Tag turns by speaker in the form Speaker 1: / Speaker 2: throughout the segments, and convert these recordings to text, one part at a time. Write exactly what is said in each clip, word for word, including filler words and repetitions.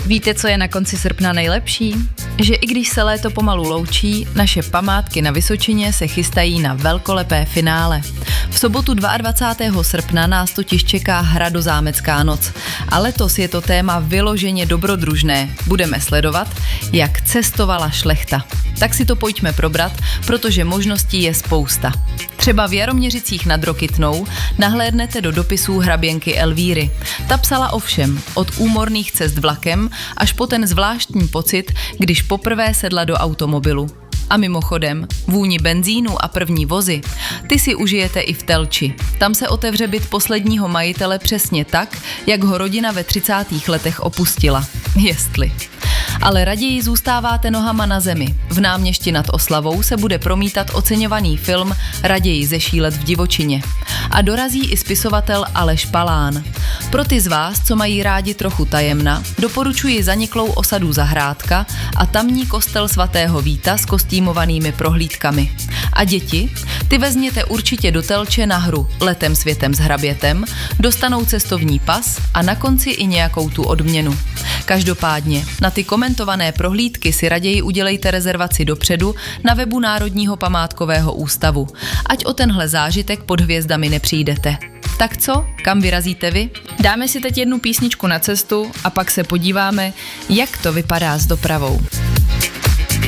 Speaker 1: Víte, co je na konci srpna nejlepší? Že i když se léto pomalu loučí, naše památky na Vysočině se chystají na velkolepé finále. V sobotu dvacátého druhého srpna nás totiž čeká Hradozámecká noc. A letos je to téma vyloženě dobrodružné. Budeme sledovat, jak cestovala šlechta. Tak si to pojďme probrat, protože možností je spousta. Třeba v Jaroměřicích nad Rokytnou nahlédnete do dopisů hraběnky Elvíry. Ta psala o všem, od úmorných cest vlakem až po ten zvláštní pocit, když poprvé sedla do automobilu. A mimochodem, vůni benzínu a první vozy, ty si užijete i v Telči. Tam se otevře byt posledního majitele přesně tak, jak ho rodina ve třicátých letech opustila. Jestli. Ale raději zůstáváte nohama na zemi. V Náměšti nad Oslavou se bude promítat oceňovaný film Raději zešílet v divočině. A dorazí i spisovatel Aleš Palán. Pro ty z vás, co mají rádi trochu tajemna, doporučuji zaniklou osadu Zahrádka a tamní kostel svatého Víta s kostýmovanými prohlídkami. A děti? Ty vezměte určitě do Telče na hru Letem světem s hrabětem, dostanou cestovní pas a na konci i nějakou tu odměnu. Každopádně, na ty komentované prohlídky si raději udělejte rezervaci dopředu na webu Národního památkového ústavu. Ať o tenhle zážitek pod hvězdami nepřijdete. Tak co? Kam vyrazíte vy? Dáme si teď jednu písničku na cestu a pak se podíváme, jak to vypadá s dopravou.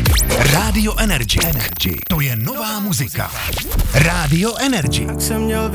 Speaker 2: Radio Energy. Energy. To je nová muzika. Radio Energy.